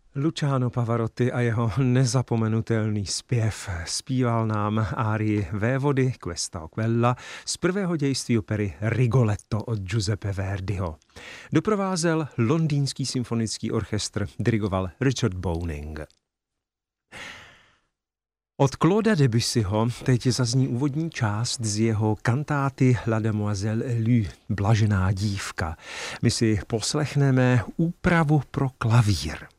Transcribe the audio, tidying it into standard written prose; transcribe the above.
Luciano Pavarotti a jeho nezapomenutelný zpěv zpíval nám árii Vévody Questa o quella z prvého dějství opery Rigoletto od Giuseppe Verdiho. Doprovázel Londýnský symfonický orchestr, dirigoval Richard Bowning. Od Clauda Debussyho teď zazní úvodní část z jeho kantáty La Demoiselle élue, Blažená dívka. My si poslechneme úpravu pro klavír.